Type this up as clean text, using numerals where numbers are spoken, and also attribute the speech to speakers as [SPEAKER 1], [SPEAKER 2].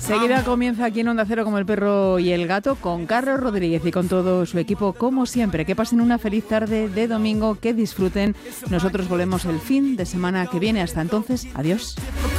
[SPEAKER 1] Enseguida comienza aquí en Onda Cero como el perro y el gato con Carlos Rodríguez y con todo su equipo, como siempre. Que pasen una feliz tarde de domingo, que disfruten. Nosotros volvemos el fin de semana que viene. Hasta entonces, adiós.